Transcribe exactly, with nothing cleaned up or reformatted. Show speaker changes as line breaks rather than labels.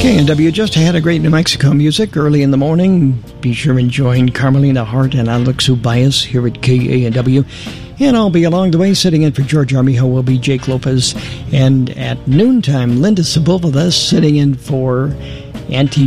K N W just had a great New Mexico music early in the morning. Be sure and join Carmelina Hart and Alex Ubayas here at K A N W. And I'll be along the way sitting in for George Armijo will be Jake Lopez. And at noontime, Linda Sepulveda sitting in for Auntie